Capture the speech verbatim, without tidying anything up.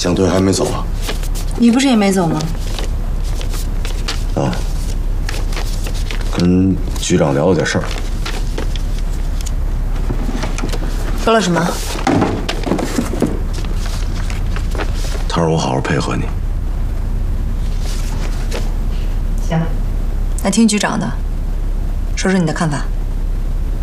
江队还没走啊？ 你不是也没走吗？ 啊，跟局长聊了点事儿。 说了什么？ 他让我好好配合你。 行，那听局长的，说说你的看法。